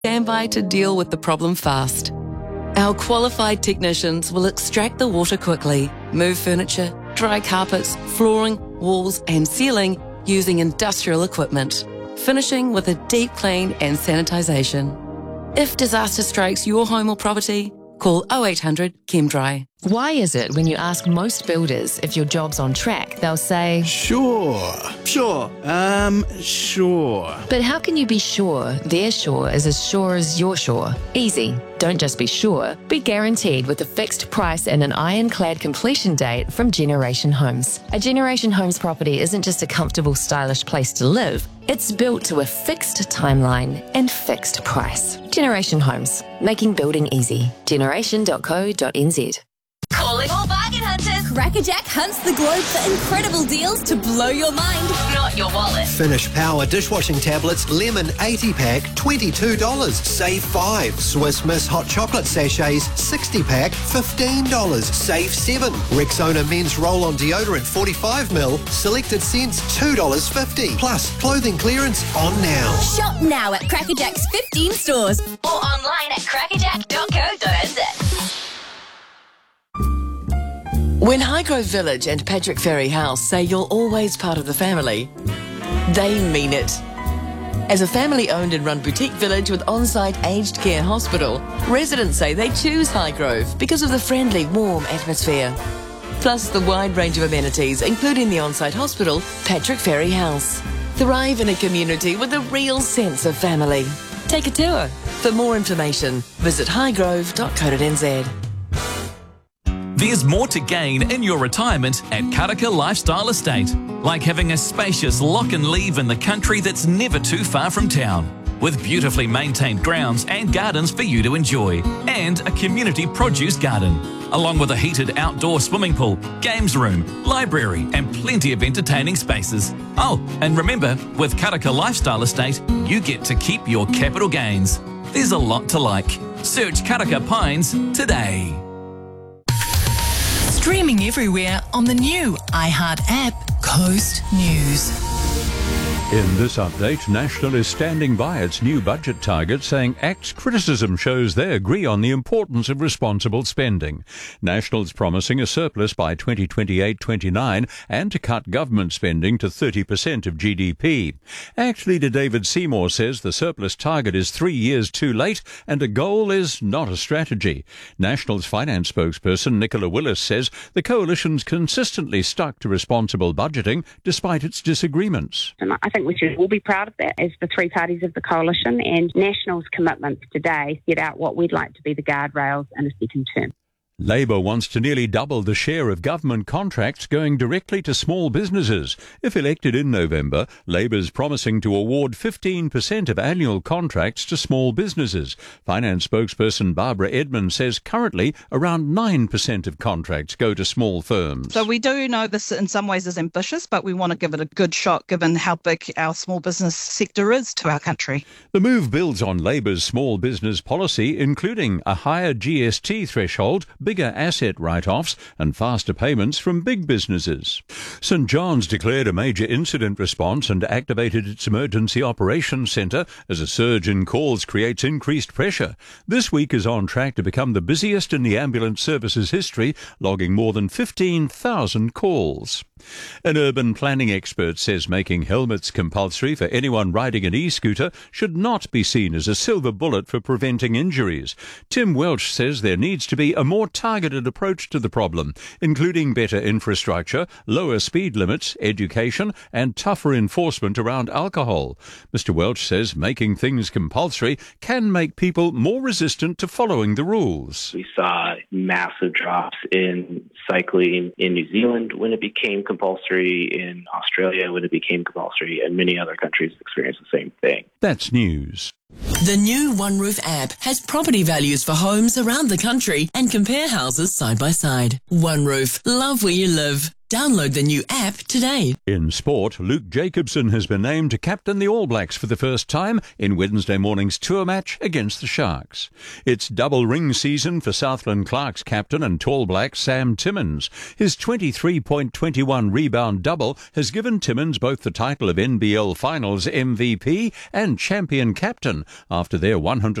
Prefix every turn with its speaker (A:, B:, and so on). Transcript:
A: stand by to deal with the problem fast. Our qualified technicians will extract the water quickly, move furniture, dry carpets, flooring, walls and ceiling using industrial equipment, finishing with a deep clean and sanitisation. If disaster strikes your home or property, call 0800 ChemDry.
B: Why is it when you ask most builders if your job's on track, they'll say,
C: Sure.
B: But how can you be sure their sure is as sure as your sure? Easy. Don't just be sure, be guaranteed with a fixed price and an ironclad completion date from Generation Homes. A Generation Homes property isn't just a comfortable, stylish place to live. It's built to a fixed timeline and fixed price. Generation Homes, making building easy. Generation.co.nz.
D: Calling all bargain hunters. Crackerjack hunts the globe for incredible deals to blow your mind, not your wallet.
E: Finish Power dishwashing tablets, lemon 80-pack, $22. Save 5. Swiss Miss hot chocolate sachets, 60-pack, $15. Save 7. Rexona men's roll-on deodorant, 45ml, selected scents, $2.50. Plus, clothing clearance on now.
D: Shop now at Crackerjack's 15 stores or online at crackerjack.co.nz.
A: When Highgrove Village and Patrick Ferry House say you're always part of the family, they mean it. As a family-owned and run boutique village with on-site aged care hospital, residents say they choose Highgrove because of the friendly, warm atmosphere. Plus the wide range of amenities, including the on-site hospital, Patrick Ferry House. Thrive in a community with a real sense of family. Take a tour. For more information, visit highgrove.co.nz.
F: There's more to gain in your retirement at Karaka Lifestyle Estate, like having a spacious lock and leave in the country that's never too far from town, with beautifully maintained grounds and gardens for you to enjoy, and a community produce garden, along with a heated outdoor swimming pool, games room, library and plenty of entertaining spaces. Oh, and remember, with Karaka Lifestyle Estate, you get to keep your capital gains. There's a lot to like. Search Karaka Pines today.
G: Streaming everywhere on the new iHeart app, Coast News.
H: In this update, National is standing by its new budget target, saying ACT's criticism shows they agree on the importance of responsible spending. National's promising a surplus by 2028-29 and to cut government spending to 30% of GDP. ACT leader David Seymour says the surplus target is 3 years too late and a goal is not a strategy. National's finance spokesperson Nicola Willis says the coalition's consistently stuck to responsible budgeting despite its disagreements.
I: And I think we should all be proud of that as the three parties of the coalition, and National's commitments today set out what we'd like to be the guardrails in a second term.
H: Labor wants to nearly double the share of government contracts going directly to small businesses. If elected in November, Labor's promising to award 15% of annual contracts to small businesses. Finance spokesperson Barbara Edmonds says currently around 9% of contracts go to small firms.
J: So we do know this in some ways is ambitious, but we want to give it a good shot given how big our small business sector is to our country.
H: The move builds on Labor's small business policy, including a higher GST threshold, bigger asset write-offs and faster payments from big businesses. St John's declared a major incident response and activated its emergency operations centre as a surge in calls creates increased pressure. This week is on track to become the busiest in the ambulance service's history, logging more than 15,000 calls. An urban planning expert says making helmets compulsory for anyone riding an e-scooter should not be seen as a silver bullet for preventing injuries. Tim Welch says there needs to be a more targeted approach to the problem, including better infrastructure, lower speed limits, education and tougher enforcement around alcohol. Mr Welch says making things compulsory can make people more resistant to following the rules.
K: We saw massive drops in cycling in New Zealand when it became compulsory, in Australia when it became compulsory, and many other countries experienced the same thing.
H: That's news.
A: The new OneRoof app has property values for homes around the country and compare houses side by side. OneRoof, love where you live. Download the new app today.
H: In sport, Luke Jacobson has been named to captain the All Blacks for the first time in Wednesday morning's tour match against the Sharks. It's double ring season for Southland Clark's captain and Tall Black Sam Timmins. His 23.21 rebound double has given Timmins both the title of NBL Finals MVP and champion captain after their 100